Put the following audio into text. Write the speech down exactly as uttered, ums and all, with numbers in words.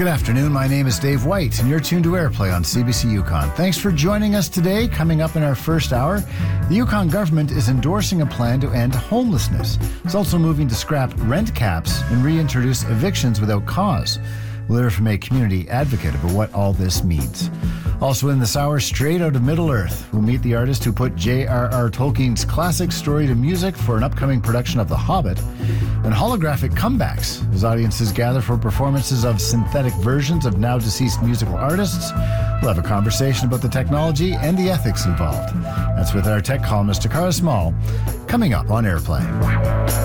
Good afternoon. My name is Dave White, and you're tuned to Airplay on C B C Yukon. Thanks for joining us today. Coming up in our first hour, the Yukon government is endorsing a plan to end homelessness. It's also moving to scrap rent caps and reintroduce evictions without cause. We'll hear from a community advocate about what all this means. Also in this hour, straight out of Middle-earth, we'll meet the artist who put J R R Tolkien's classic story to music for an upcoming production of The Hobbit, and holographic comebacks as audiences gather for performances of synthetic versions of now-deceased musical artists. We'll have a conversation about the technology and the ethics involved. That's with our tech columnist, Takara Small, coming up on Airplay.